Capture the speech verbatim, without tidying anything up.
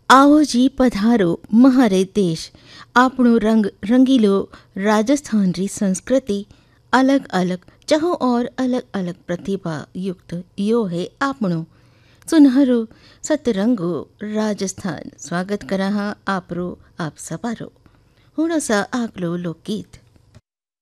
आओ जी पधारो महारे देश। આપણો રંગ રંગીલો राजस्थान री संस्कृति अलग अलग जहाँ और अलग अलग प्रतिभा युक्त यो है આપણો सुनहरो सतरंगो राजस्थान। स्वागत करा हाँ आपरो आप सपारो हुण सा आगलो लोकगीत।